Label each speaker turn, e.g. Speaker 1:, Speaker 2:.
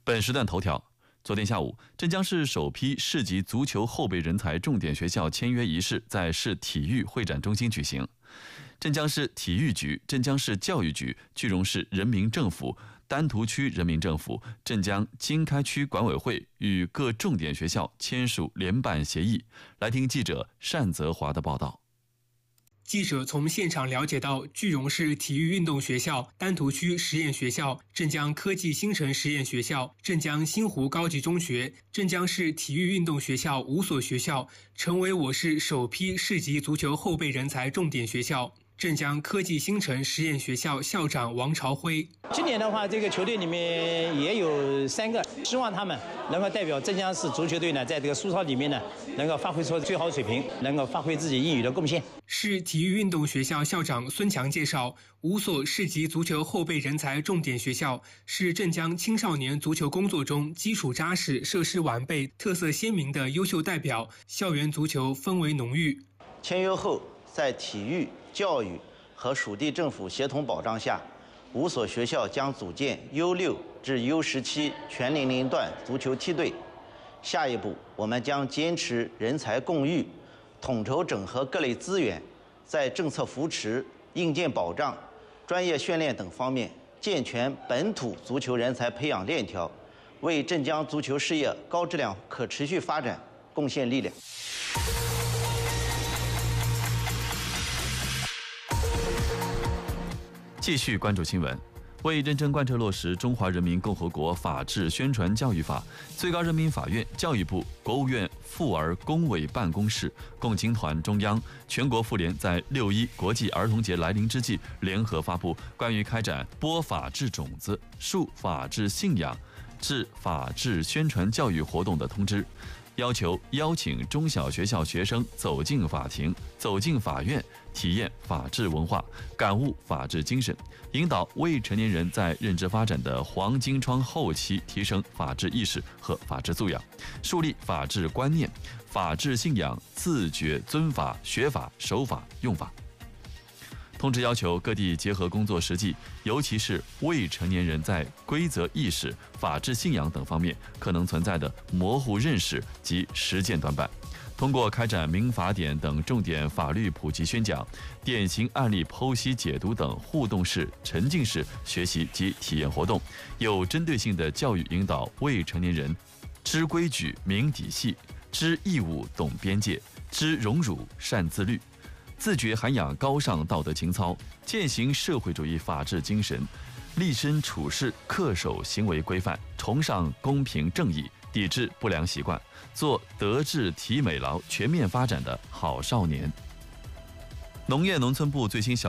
Speaker 1: 本时段头条：昨天下午，镇江市首批市级足球后备人才重点学校签约仪式在市体育会展中心举行。镇江市体育局、镇江市教育局、句容市人民政府、丹徒区人民政府、镇江经开区管委会与各重点学校签署联办协议。来听记者单泽华的报道。
Speaker 2: 记者从现场了解到，句容市体育运动学校、丹徒区实验学校、镇江科技新城实验学校、镇江新湖高级中学、镇江市体育运动学校5所学校成为我市首批市级足球后备人才重点学校。镇江科技新城实验学校校长王朝辉：
Speaker 3: 今年的话，这个球队里面也有3个，希望他们能够代表镇江市足球队呢，在这个苏超里面呢，能够发挥出最好水平，能够发挥自己应有的贡献。
Speaker 2: 市体育运动学校校长孙强介绍，5所市级足球后备人才重点学校是镇江青少年足球工作中基础扎实、设施完备、特色鲜明的优秀代表，校园足球氛围浓郁。
Speaker 4: 签约后，在体育、教育和属地政府协同保障下，5所学校将组建 U6 至 U17 全年龄段足球梯队。下一步，我们将坚持人才共育，统筹整合各类资源，在政策扶持、硬件保障、专业训练等方面健全本土足球人才培养链条，为镇江足球事业高质量可持续发展贡献力量。
Speaker 1: 继续关注新闻。为认真贯彻落实《中华人民共和国法治宣传教育法》，最高人民法院、教育部、国务院妇儿工委办公室、共青团中央、全国妇联在6·1国际儿童节来临之际，联合发布关于开展播法治种子、树法治信仰、治法治宣传教育活动的通知，要求邀请中小学校学生走进法庭、走进法院，体验法治文化，感悟法治精神，引导未成年人在认知发展的黄金窗后期提升法治意识和法治素养，树立法治观念、法治信仰，自觉遵法、学法、守法、用法。通知要求各地结合工作实际，尤其是未成年人在规则意识、法治信仰等方面可能存在的模糊认识及实践短板，通过开展民法典等重点法律普及宣讲、典型案例剖析解读等互动式、沉浸式学习及体验活动，有针对性的教育引导未成年人知规矩、明底细，知义务、懂边界，知荣辱、善自律，自觉涵养高尚道德情操，践行社会主义法治精神，立身处世恪守行为规范，崇尚公平正义，抵制不良习惯，做德智体美劳全面发展的好少年。农业农村部最新